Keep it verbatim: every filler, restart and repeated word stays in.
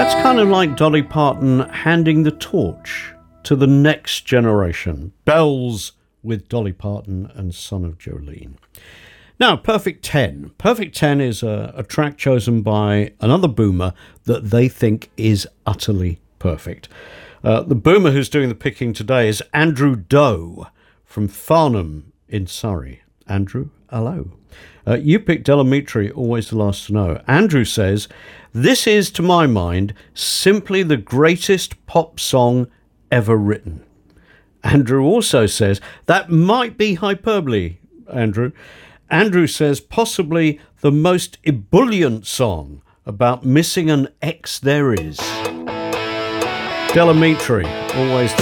That's kind of like Dolly Parton handing the torch to the next generation. Bells with Dolly Parton and Son of Jolene. Now, Perfect ten. Perfect ten is a, a track chosen by another boomer that they think is utterly perfect. Uh, the boomer who's doing the picking today is Andrew Doe from Farnham in Surrey. Andrew, hello. Uh, you picked Del Amitri, Always the Last to Know. Andrew says, this is, to my mind, simply the greatest pop song ever written. Andrew also says, that might be hyperbole, Andrew. Andrew says, possibly the most ebullient song about missing an ex there is. Del Amitri, Always the